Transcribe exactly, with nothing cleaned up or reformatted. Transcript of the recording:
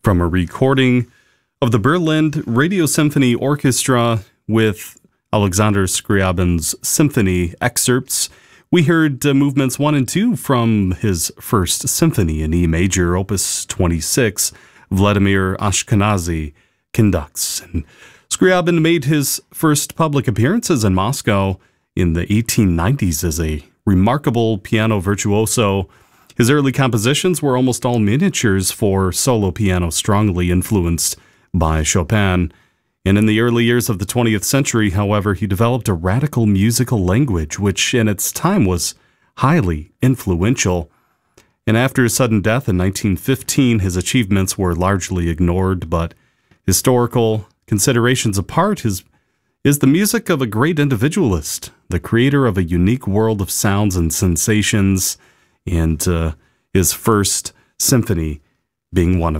from a recording of the Berlin Radio Symphony Orchestra with Alexander Scriabin's symphony excerpts. We heard uh, movements one and two from his first symphony in E major, opus twenty-six. Vladimir Ashkenazy conducts. And Scriabin made his first public appearances in Moscow in the eighteen nineties as a remarkable piano virtuoso. His early compositions were almost all miniatures for solo piano, strongly influenced by Chopin. And in the early years of the twentieth century, however, he developed a radical musical language, which in its time was highly influential. And after his sudden death in nineteen fifteen, his achievements were largely ignored, but historical considerations apart, his is the music of a great individualist, the creator of a unique world of sounds and sensations, and uh, his first symphony being one of